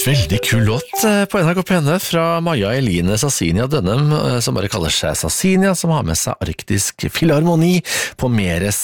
Veldig kul låt på NRK P1 fra Maja Eline Sasinia Dønnem, som bare kaller seg Sasinia, som har med seg Arktisk Filharmoni på Meres